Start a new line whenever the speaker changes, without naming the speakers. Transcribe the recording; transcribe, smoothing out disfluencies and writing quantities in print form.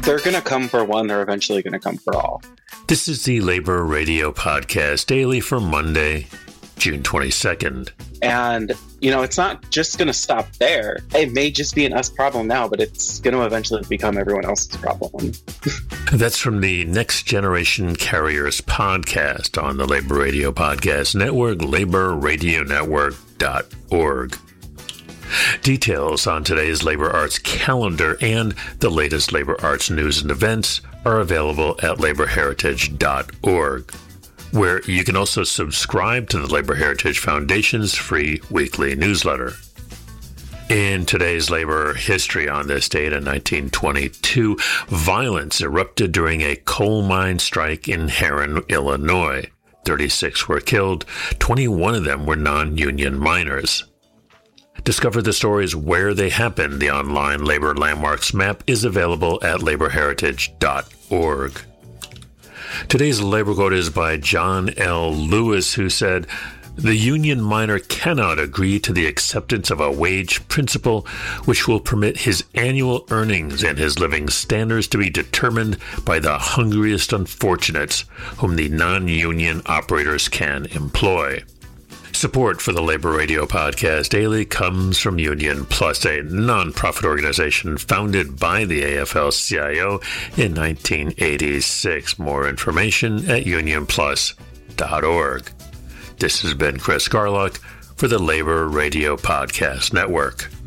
they're going to come for one, they're eventually going to come for all.
This is the Labor Radio Podcast Daily for Monday, June 22nd.
And, it's not just going to stop there. It may just be an us problem now, but it's going to eventually become everyone else's problem.
That's from the Next Generation Carriers podcast on the Labor Radio Podcast Network, laborradionetwork.org. Details on today's Labor Arts calendar and the latest Labor Arts news and events are available at laborheritage.org, where you can also subscribe to the Labor Heritage Foundation's free weekly newsletter. In today's labor history on this date in 1922, violence erupted during a coal mine strike in Herrin, Illinois. 36 were killed, 21 of them were non-union miners. Discover the stories where they happened. The online Labor Landmarks map is available at laborheritage.org. Today's labor quote is by John L. Lewis, who said, "The union miner cannot agree to the acceptance of a wage principle which will permit his annual earnings and his living standards to be determined by the hungriest unfortunates whom the non-union operators can employ." Support for the Labor Radio Podcast Daily comes from Union Plus, a nonprofit organization founded by the AFL-CIO in 1986. More information at unionplus.org. This has been Chris Garlock for the Labor Radio Podcast Network.